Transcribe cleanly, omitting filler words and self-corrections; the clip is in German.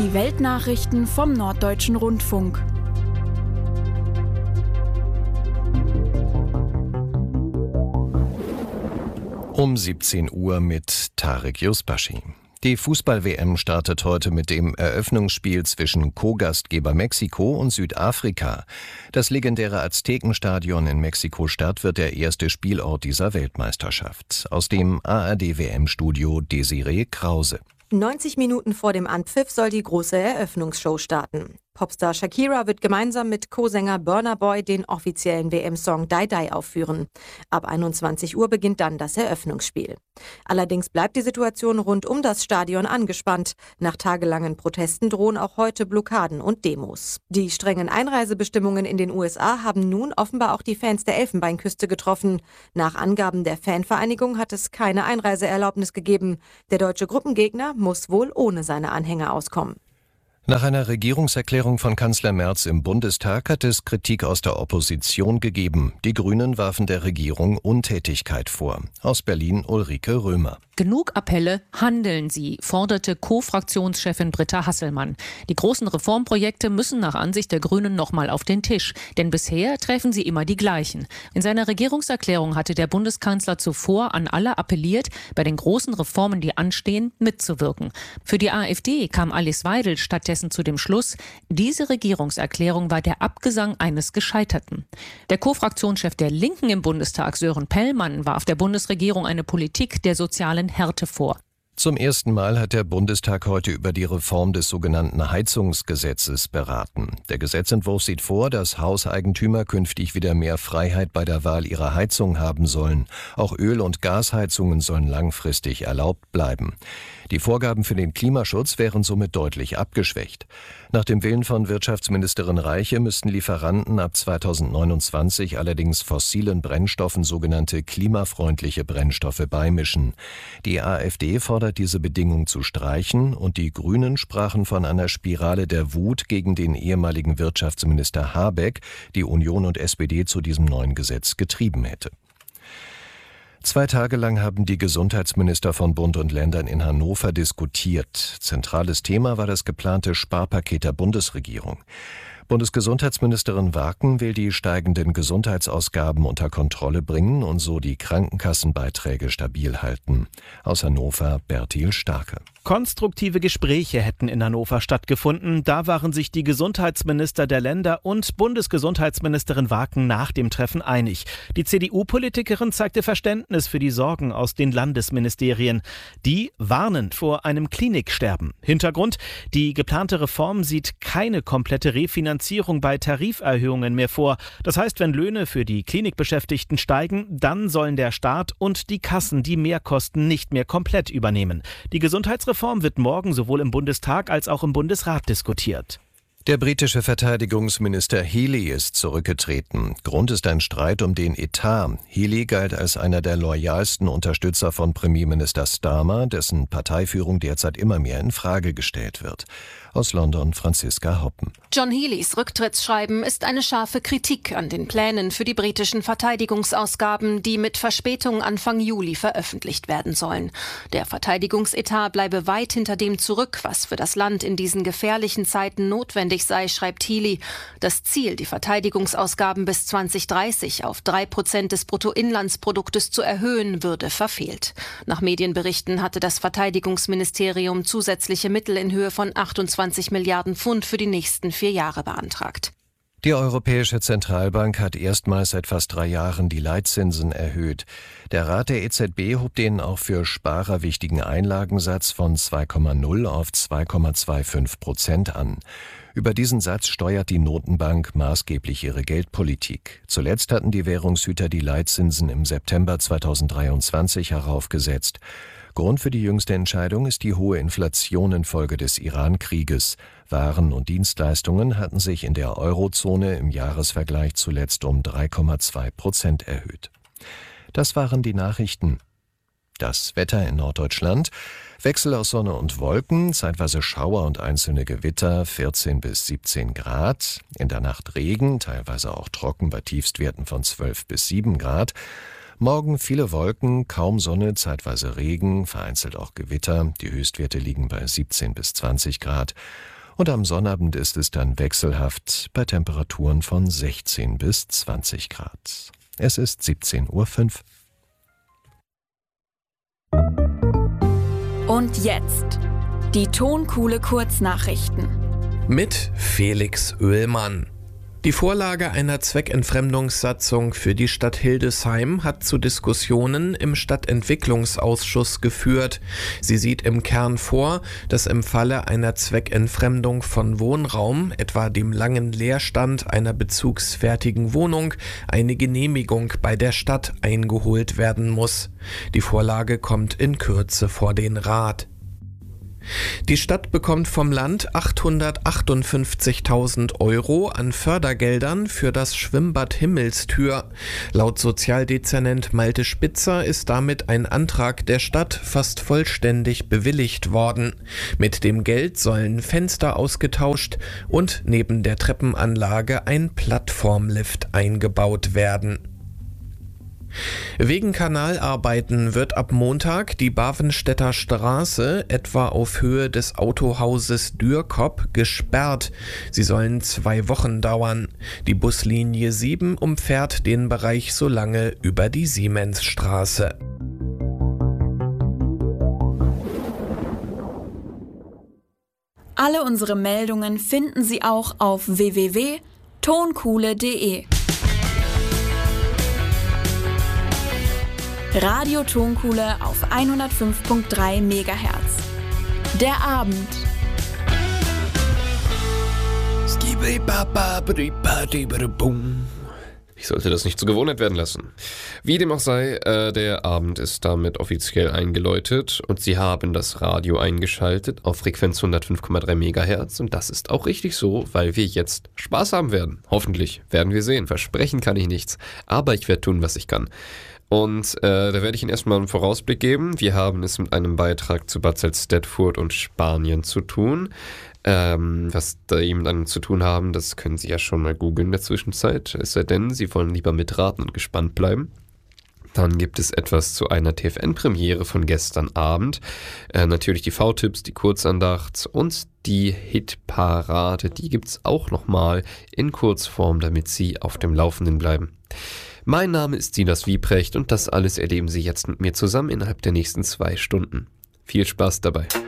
Die Weltnachrichten vom Norddeutschen Rundfunk. Um 17 Uhr mit Tarek Yusbashi. Die Fußball-WM startet heute mit dem Eröffnungsspiel zwischen Co-Gastgeber Mexiko und Südafrika. Das legendäre Aztekenstadion in Mexiko-Stadt wird der erste Spielort dieser Weltmeisterschaft. Aus dem ARD-WM-Studio Desiree Krause. 90 Minuten vor dem Anpfiff soll die große Eröffnungsshow starten. Popstar Shakira wird gemeinsam mit Co-Sänger Burna Boy den offiziellen WM-Song Die Die aufführen. Ab 21 Uhr beginnt dann das Eröffnungsspiel. Allerdings bleibt die Situation rund um das Stadion angespannt. Nach tagelangen Protesten drohen auch heute Blockaden und Demos. Die strengen Einreisebestimmungen in den USA haben nun offenbar auch die Fans der Elfenbeinküste getroffen. Nach Angaben der Fanvereinigung hat es keine Einreiseerlaubnis gegeben. Der deutsche Gruppengegner muss wohl ohne seine Anhänger auskommen. Nach einer Regierungserklärung von Kanzler Merz im Bundestag hat es Kritik aus der Opposition gegeben. Die Grünen warfen der Regierung Untätigkeit vor. Aus Berlin Ulrike Römer. Genug Appelle, handeln Sie, forderte Co-Fraktionschefin Britta Hasselmann. Die großen Reformprojekte müssen nach Ansicht der Grünen nochmal auf den Tisch, denn bisher treffen sie immer die gleichen. In seiner Regierungserklärung hatte der Bundeskanzler zuvor an alle appelliert, bei den großen Reformen, die anstehen, mitzuwirken. Für die AfD kam Alice Weidel stattdessen zu dem Schluss, diese Regierungserklärung war der Abgesang eines Gescheiterten. Der Co-Fraktionschef der Linken im Bundestag, Sören Pellmann, warf der Bundesregierung eine Politik der sozialen Härte vor. Zum ersten Mal hat der Bundestag heute über die Reform des sogenannten Heizungsgesetzes beraten. Der Gesetzentwurf sieht vor, dass Hauseigentümer künftig wieder mehr Freiheit bei der Wahl ihrer Heizung haben sollen. Auch Öl- und Gasheizungen sollen langfristig erlaubt bleiben. Die Vorgaben für den Klimaschutz wären somit deutlich abgeschwächt. Nach dem Willen von Wirtschaftsministerin Reiche müssten Lieferanten ab 2029 allerdings fossilen Brennstoffen sogenannte klimafreundliche Brennstoffe beimischen. Die AfD fordert diese Bedingung zu streichen und die Grünen sprachen von einer Spirale der Wut gegen den ehemaligen Wirtschaftsminister Habeck, die Union und SPD zu diesem neuen Gesetz getrieben hätte. 2 Tage lang haben die Gesundheitsminister von Bund und Ländern in Hannover diskutiert. Zentrales Thema war das geplante Sparpaket der Bundesregierung. Bundesgesundheitsministerin Waken will die steigenden Gesundheitsausgaben unter Kontrolle bringen und so die Krankenkassenbeiträge stabil halten. Aus Hannover Bertil Starke. Konstruktive Gespräche hätten in Hannover stattgefunden. Da waren sich die Gesundheitsminister der Länder und Bundesgesundheitsministerin Waken nach dem Treffen einig. Die CDU-Politikerin zeigte Verständnis für die Sorgen aus den Landesministerien. Die warnen vor einem Kliniksterben. Hintergrund: Die geplante Reform sieht keine komplette Refinanzierung bei Tariferhöhungen mehr vor. Das heißt, wenn Löhne für die Klinikbeschäftigten steigen, dann sollen der Staat und die Kassen die Mehrkosten nicht mehr komplett übernehmen. Die Gesundheitsreform wird morgen sowohl im Bundestag als auch im Bundesrat diskutiert. Der britische Verteidigungsminister Healey ist zurückgetreten. Grund ist ein Streit um den Etat. Healey galt als einer der loyalsten Unterstützer von Premierminister Starmer, dessen Parteiführung derzeit immer mehr in Frage gestellt wird. Aus London Franziska Hoppen. John Healeys Rücktrittsschreiben ist eine scharfe Kritik an den Plänen für die britischen Verteidigungsausgaben, die mit Verspätung Anfang Juli veröffentlicht werden sollen. Der Verteidigungsetat bleibe weit hinter dem zurück, was für das Land in diesen gefährlichen Zeiten notwendig sei, schreibt Healey. Das Ziel, die Verteidigungsausgaben bis 2030 auf 3% des Bruttoinlandsproduktes zu erhöhen, würde verfehlt. Nach Medienberichten hatte das Verteidigungsministerium zusätzliche Mittel in Höhe von 28 Milliarden Pfund für die nächsten 4 Jahre beantragt. Die Europäische Zentralbank hat erstmals seit fast 3 Jahren die Leitzinsen erhöht. Der Rat der EZB hob den auch für Sparer wichtigen Einlagensatz von 2,0 auf 2,25% an. Über diesen Satz steuert die Notenbank maßgeblich ihre Geldpolitik. Zuletzt hatten die Währungshüter die Leitzinsen im September 2023 heraufgesetzt. Grund für die jüngste Entscheidung ist die hohe Inflation infolge des Iran-Krieges. Waren und Dienstleistungen hatten sich in der Eurozone im Jahresvergleich zuletzt um 3,2% erhöht. Das waren die Nachrichten. Das Wetter in Norddeutschland: Wechsel aus Sonne und Wolken, zeitweise Schauer und einzelne Gewitter, 14 bis 17 Grad. In der Nacht Regen, teilweise auch trocken bei Tiefstwerten von 12 bis 7 Grad. Morgen viele Wolken, kaum Sonne, zeitweise Regen, vereinzelt auch Gewitter. Die Höchstwerte liegen bei 17 bis 20 Grad. Und am Sonnabend ist es dann wechselhaft bei Temperaturen von 16 bis 20 Grad. Es ist 17:05 Uhr. Und jetzt die Tonkuhle Kurznachrichten. Mit Felix Oehlmann. Die Vorlage einer Zweckentfremdungssatzung für die Stadt Hildesheim hat zu Diskussionen im Stadtentwicklungsausschuss geführt. Sie sieht im Kern vor, dass im Falle einer Zweckentfremdung von Wohnraum, etwa dem langen Leerstand einer bezugsfertigen Wohnung, eine Genehmigung bei der Stadt eingeholt werden muss. Die Vorlage kommt in Kürze vor den Rat. Die Stadt bekommt vom Land 858.000 € an Fördergeldern für das Schwimmbad Himmelstür. Laut Sozialdezernent Malte Spitzer ist damit ein Antrag der Stadt fast vollständig bewilligt worden. Mit dem Geld sollen Fenster ausgetauscht und neben der Treppenanlage ein Plattformlift eingebaut werden. Wegen Kanalarbeiten wird ab Montag die Bavenstädter Straße etwa auf Höhe des Autohauses Dürkop gesperrt. Sie sollen 2 Wochen dauern. Die Buslinie 7 umfährt den Bereich so lange über die Siemensstraße. Alle unsere Meldungen finden Sie auch auf www.tonkuhle.de. Radio Tonkuhle auf 105.3 MHz. Der Abend. Ich sollte das nicht zur Gewohnheit werden lassen. Wie dem auch sei, der Abend ist damit offiziell eingeläutet und Sie haben das Radio eingeschaltet auf Frequenz 105,3 MHz und das ist auch richtig so, weil wir jetzt Spaß haben werden. Hoffentlich, werden wir sehen. Versprechen kann ich nichts, aber ich werde tun, was ich kann. Und da werde ich Ihnen erstmal einen Vorausblick geben. Wir haben es mit einem Beitrag zu Bad Salzdetfurt und Spanien zu tun. Was da eben dann zu tun haben, das können Sie ja schon mal googeln in der Zwischenzeit. Es sei denn, Sie wollen lieber mitraten und gespannt bleiben. Dann gibt es etwas zu einer TFN-Premiere von gestern Abend. Natürlich die V-Tipps, die Kurzandacht und die Hitparade. Die gibt es auch nochmal in Kurzform, damit Sie auf dem Laufenden bleiben. Mein Name ist Silas Wiebrecht und das alles erleben Sie jetzt mit mir zusammen innerhalb der nächsten 2 Stunden. Viel Spaß dabei.